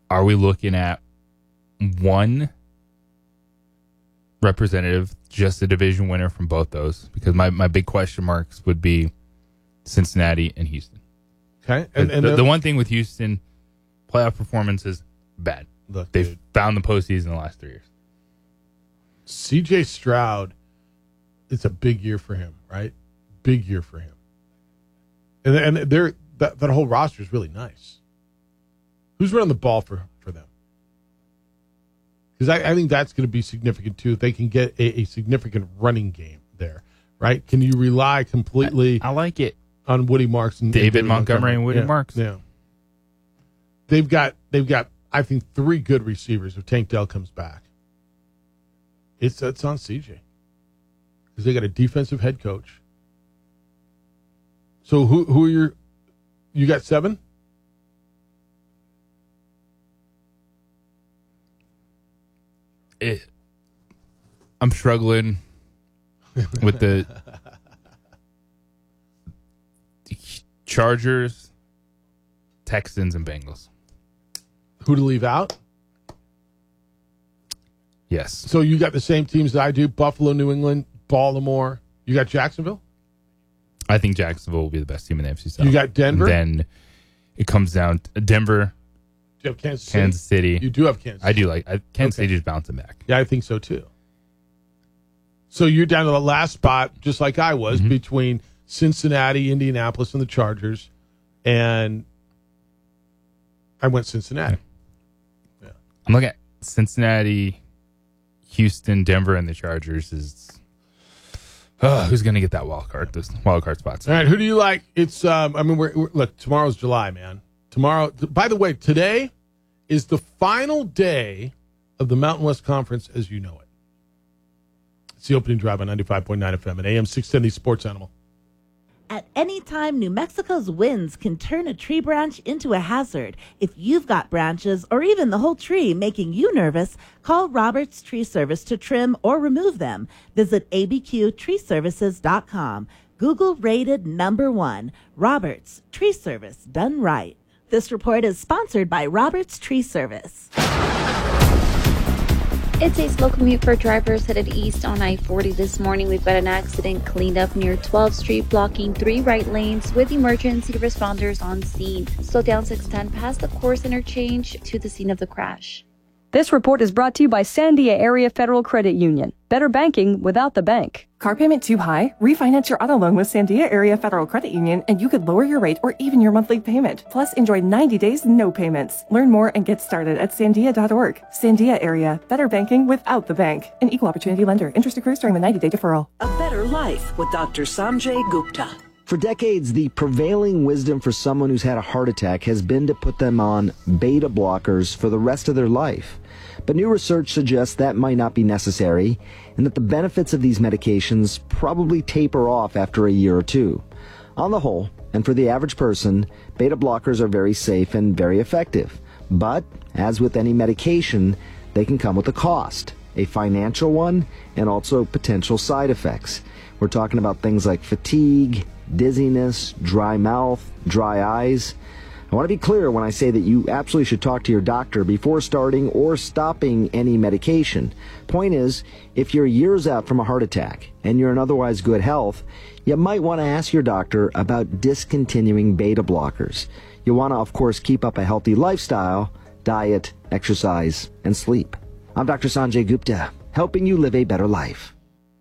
are we looking at one representative, just a division winner from both those? Because my big question marks would be Cincinnati and Houston. Okay. And the one thing with Houston, playoff performance is bad. Look, They've found the postseason in the last 3 years. C.J. Stroud, it's a big year for him, right? Big year for him. And that whole roster is really nice. Who's running the ball for them? Because I think that's going to be significant, too. If they can get a significant running game there, right? Can you rely completely I like it. on Woody Marks and David Montgomery and Woody yeah, Marks? Yeah. They've got, I think, 3 good receivers if Tank Dell comes back. It's on CJ. Because they got a defensive head coach. So who are you got 7? I'm struggling with the Chargers, Texans, and Bengals. Who to leave out? Yes. So you got the same teams that I do: Buffalo, New England, Baltimore. You got Jacksonville? I think Jacksonville will be the best team in the NFC South. You got Denver? And then it comes down to Denver, Do you have Kansas City. You do have Kansas City. I do like Kansas City is bouncing back. Yeah, I think so too. So you're down to the last spot, just like I was, between Cincinnati, Indianapolis, and the Chargers. And I went Cincinnati. Yeah. I'm looking at Cincinnati, Houston, Denver, and the Chargers. Who's going to get that wild card? Those wild card spots. All right, who do you like? It's we're look, tomorrow's July, man. Tomorrow. By the way, today is the final day of the Mountain West Conference as you know it. It's the opening drive on 95.9 FM and AM 670 Sports Animal. At any time, New Mexico's winds can turn a tree branch into a hazard. If you've got branches or even the whole tree making you nervous, call Roberts Tree Service to trim or remove them. Visit abqtreeservices.com. Google rated #1. Roberts Tree Service, done right. This report is sponsored by Roberts Tree Service. It's a slow commute for drivers headed east on I-40 this morning. We've got an accident cleaned up near 12th Street, blocking 3 right lanes with emergency responders on scene. Slow down 610 past the Course interchange to the scene of the crash. This report is brought to you by Sandia Area Federal Credit Union. Better banking without the bank. Car payment too high? Refinance your auto loan with Sandia Area Federal Credit Union and you could lower your rate or even your monthly payment. Plus, enjoy 90 days no payments. Learn more and get started at sandia.org. Sandia Area. Better banking without the bank. An equal opportunity lender. Interest accrues during the 90-day deferral. A better life with Dr. Sanjay Gupta. For decades, the prevailing wisdom for someone who's had a heart attack has been to put them on beta blockers for the rest of their life. But new research suggests that might not be necessary, and that the benefits of these medications probably taper off after a year or two. On the whole, and for the average person, beta blockers are very safe and very effective. But, as with any medication, they can come with a cost, a financial one, and also potential side effects. We're talking about things like fatigue, dizziness, dry mouth, dry eyes. I want to be clear when I say that you absolutely should talk to your doctor before starting or stopping any medication. Point is, if you're years out from a heart attack and you're in otherwise good health, you might want to ask your doctor about discontinuing beta blockers. You want to, of course, keep up a healthy lifestyle, diet, exercise, and sleep. I'm Dr. Sanjay Gupta, helping you live a better life.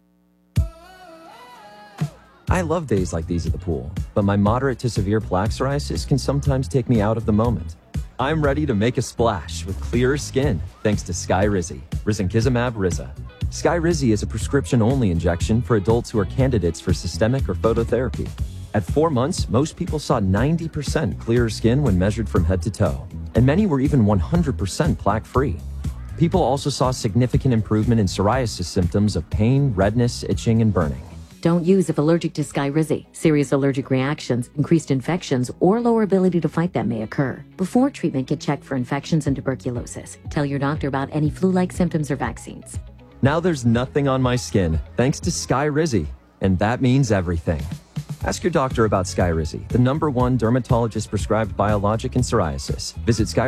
I love days like these at the pool, but my moderate to severe plaque psoriasis can sometimes take me out of the moment. I'm ready to make a splash with clearer skin thanks to Skyrizi, risankizumab Riza. Skyrizi is a prescription-only injection for adults who are candidates for systemic or phototherapy. At 4 months, most people saw 90% clearer skin when measured from head to toe, and many were even 100% plaque-free. People also saw significant improvement in psoriasis symptoms of pain, redness, itching, and burning. Don't use if allergic to Skyrizi. Serious allergic reactions, increased infections, or lower ability to fight them may occur. Before treatment, get checked for infections and tuberculosis. Tell your doctor about any flu-like symptoms or vaccines. Now there's nothing on my skin, thanks to Skyrizi, and that means everything. Ask your doctor about Skyrizi, the #1 dermatologist-prescribed biologic in psoriasis. Visit Sky